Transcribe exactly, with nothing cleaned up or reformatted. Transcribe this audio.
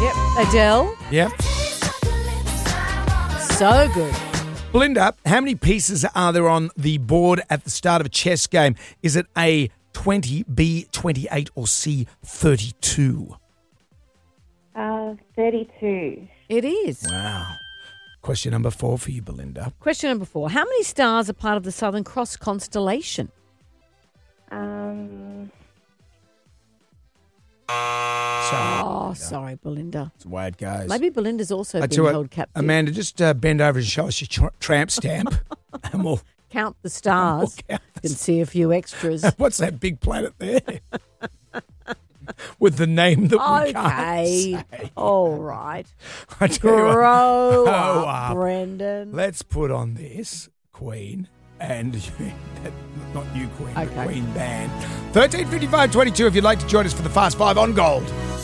Yep. Adele. Yep. So good. Belinda, how many pieces are there on the board at the start of a chess game? Is it A, twenty, B, twenty-eight, or C, thirty-two? Uh, thirty-two. It is. Wow. Question number four for you, Belinda. Question number four. How many stars are part of the Southern Cross constellation? Um, Sorry. Oh, sorry, Belinda. That's the way it goes. Maybe Belinda's also I been tell you held what, captive. Amanda, just uh, bend over and show us your tra- tramp stamp. and we'll, Count the stars. we'll count You can see a few extras. What's that big planet there? With the name that we can't Okay. say. All right. I tell you what, Grow grow up, up. Brendan. Let's put on this Queen and that, not you Queen, Okay. the Queen band. thirteen fifty-five twenty-two if you'd like to join us for the Fast Five on Gold.